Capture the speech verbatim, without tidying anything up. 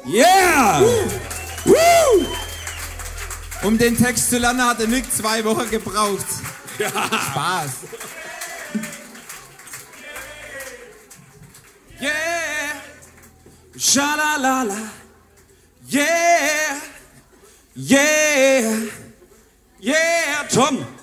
Yeah! Woo! Woo! Um den Text zu lernen, hat der Nick zwei Wochen gebraucht. Ja. Spaß. Yeah! Schalalala! Yeah! Yeah! Yeah! Tom!